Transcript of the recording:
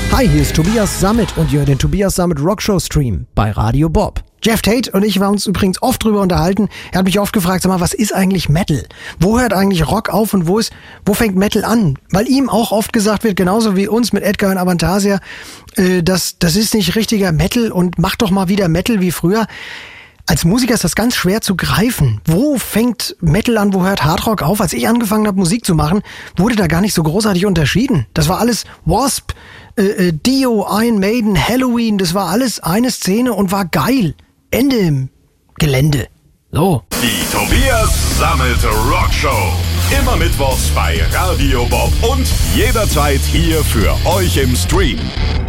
Hi, hier ist Tobias Sammet und ihr hört den Tobias Sammet Rockshow Stream bei Radio Bob. Jeff Tate und ich haben uns übrigens oft drüber unterhalten. Er hat mich oft gefragt, sag mal, was ist eigentlich Metal? Wo hört eigentlich Rock auf und wo fängt Metal an? Weil ihm auch oft gesagt wird, genauso wie uns mit Edgar und Avantasia, das ist nicht richtiger Metal und mach doch mal wieder Metal wie früher. Als Musiker ist das ganz schwer zu greifen. Wo fängt Metal an, wo hört Hardrock auf? Als ich angefangen habe, Musik zu machen, wurde da gar nicht so großartig unterschieden. Das war alles Wasp, Dio, Iron Maiden, Halloween, das war alles eine Szene und war geil. Ende im Gelände. So. Die Tobias Sammet Rockshow. Immer mittwochs bei Radio Bob und jederzeit hier für euch im Stream.